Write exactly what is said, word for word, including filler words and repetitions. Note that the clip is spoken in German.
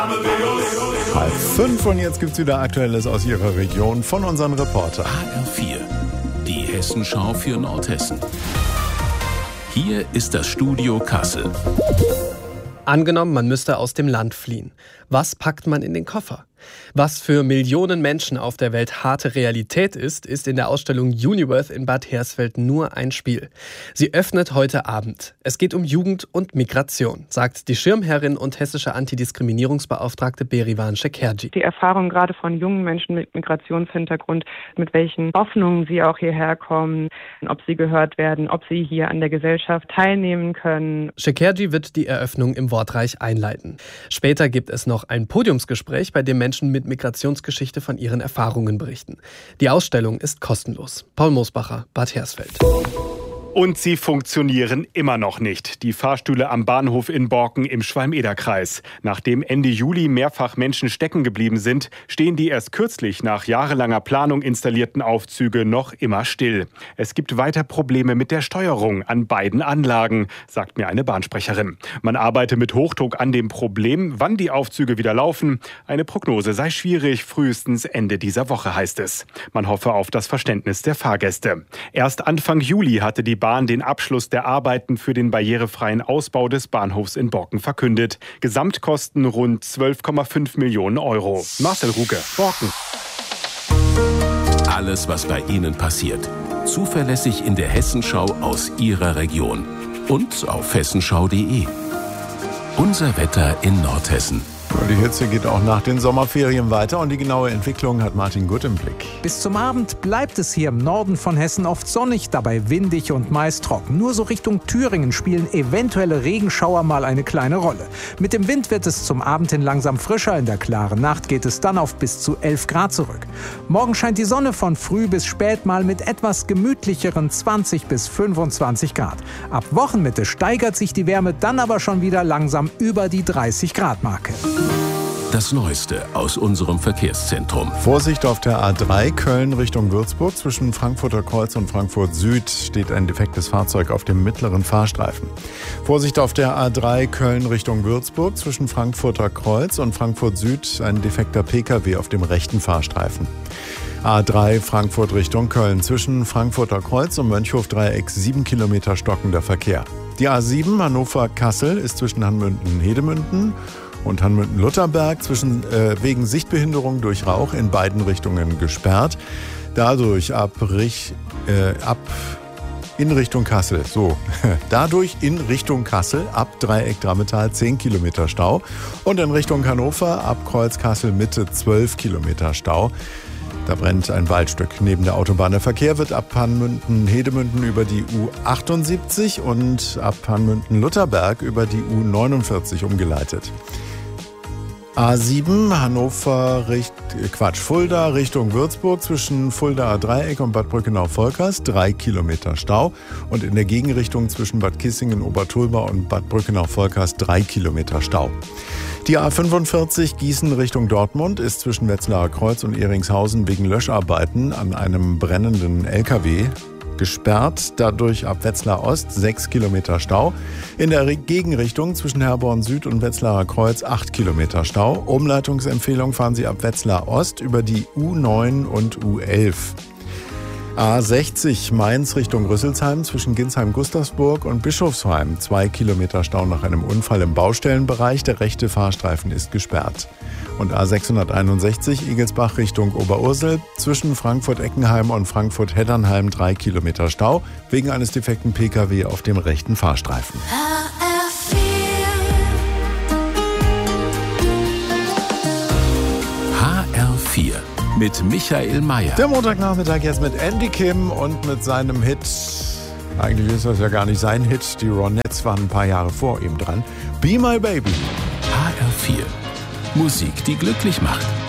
Halb fünf und jetzt gibt's wieder Aktuelles aus Ihrer Region von unseren Reportern. H R vier, die Hessenschau für Nordhessen. Hier ist das Studio Kassel. Angenommen, man müsste aus dem Land fliehen. Was packt man in den Koffer? Was für Millionen Menschen auf der Welt harte Realität ist, ist in der Ausstellung Uniworth in Bad Hersfeld nur ein Spiel. Sie öffnet heute Abend. Es geht um Jugend und Migration, sagt die Schirmherrin und hessische Antidiskriminierungsbeauftragte Berivan Shekerji. Die Erfahrung gerade von jungen Menschen mit Migrationshintergrund, mit welchen Hoffnungen sie auch hierher kommen, ob sie gehört werden, ob sie hier an der Gesellschaft teilnehmen können. Shekerji wird die Eröffnung im Wortreich einleiten. Später gibt es noch ein Podiumsgespräch, bei dem Menschen mit Migrationsgeschichte von ihren Erfahrungen berichten. Die Ausstellung ist kostenlos. Paul Mosbacher, Bad Hersfeld. Und sie funktionieren immer noch nicht. Die Fahrstühle am Bahnhof in Borken im Schwalm-Eder-Kreis. Nachdem Ende Juli mehrfach Menschen stecken geblieben sind, stehen die erst kürzlich nach jahrelanger Planung installierten Aufzüge noch immer still. Es gibt weiter Probleme mit der Steuerung an beiden Anlagen, sagt mir eine Bahnsprecherin. Man arbeite mit Hochdruck an dem Problem, wann die Aufzüge wieder laufen. Eine Prognose sei schwierig, frühestens Ende dieser Woche, heißt es. Man hoffe auf das Verständnis der Fahrgäste. Erst Anfang Juli hatte die Bahn den Abschluss der Arbeiten für den barrierefreien Ausbau des Bahnhofs in Borken verkündet. Gesamtkosten rund zwölf Komma fünf Millionen Euro. Marcel Ruge, Borken. Alles, was bei Ihnen passiert. Zuverlässig in der Hessenschau aus Ihrer Region. Und auf hessenschau punkt de. Unser Wetter in Nordhessen. Die Hitze geht auch nach den Sommerferien weiter und die genaue Entwicklung hat Martin Gutt im Blick. Bis zum Abend bleibt es hier im Norden von Hessen oft sonnig, dabei windig und meist trocken. Nur so Richtung Thüringen spielen eventuelle Regenschauer mal eine kleine Rolle. Mit dem Wind wird es zum Abend hin langsam frischer. In der klaren Nacht geht es dann auf bis zu elf Grad zurück. Morgen scheint die Sonne von früh bis spät mal mit etwas gemütlicheren zwanzig bis fünfundzwanzig Grad. Ab Wochenmitte steigert sich die Wärme dann aber schon wieder langsam über die dreißig Grad Marke. Das Neueste aus unserem Verkehrszentrum. Vorsicht auf der A drei Köln Richtung Würzburg. Zwischen Frankfurter Kreuz und Frankfurt Süd steht ein defektes Fahrzeug auf dem mittleren Fahrstreifen. Vorsicht auf der A drei Köln Richtung Würzburg. Zwischen Frankfurter Kreuz und Frankfurt Süd ein defekter P K W auf dem rechten Fahrstreifen. A drei Frankfurt Richtung Köln. Zwischen Frankfurter Kreuz und Mönchhof-Dreieck sieben Kilometer stockender Verkehr. Die A sieben Hannover-Kassel ist zwischen Hanmünden-Hedemünden und Hanmünden-Lutherberg zwischen, äh, wegen Sichtbehinderung durch Rauch in beiden Richtungen gesperrt. Dadurch ab, äh, ab in Richtung Kassel, so, dadurch in Richtung Kassel ab Dreieck Drammetal zehn Kilometer Stau und in Richtung Hannover ab Kreuz Kassel Mitte zwölf Kilometer Stau. Da brennt ein Waldstück neben der Autobahn. Der Verkehr wird ab Hanmünden-Hedemünden über die U achtundsiebzig und ab Hanmünden-Lutherberg über die U neunundvierzig umgeleitet. A sieben Hannover, Richt, Quatsch, Fulda Richtung Würzburg zwischen Fuldaer Dreieck und Bad Brückenau-Volkers drei Kilometer Stau und in der Gegenrichtung zwischen Bad Kissingen, Obertulba und Bad Brückenau-Volkers drei Kilometer Stau. Die A fünfundvierzig Gießen Richtung Dortmund ist zwischen Wetzlarer Kreuz und Ehringshausen wegen Löscharbeiten an einem brennenden L K W gesperrt, dadurch ab Wetzlar Ost sechs Kilometer Stau. In der Gegenrichtung zwischen Herborn Süd und Wetzlarer Kreuz acht Kilometer Stau. Umleitungsempfehlung fahren Sie ab Wetzlar Ost über die U neun und U elf. A sechzig Mainz Richtung Rüsselsheim zwischen Ginsheim-Gustavsburg und Bischofsheim. Zwei Kilometer Stau nach einem Unfall im Baustellenbereich. Der rechte Fahrstreifen ist gesperrt. Und A sechshunderteinundsechzig Igelsbach Richtung Oberursel zwischen Frankfurt-Eckenheim und Frankfurt-Heddernheim drei Kilometer Stau wegen eines defekten P K W auf dem rechten Fahrstreifen. H R vier mit Michael Mayer. Der Montagnachmittag jetzt mit Andy Kim und mit seinem Hit. Eigentlich ist das ja gar nicht sein Hit. Die Ronettes waren ein paar Jahre vor ihm dran. Be My Baby. H R vier. Musik, die glücklich macht.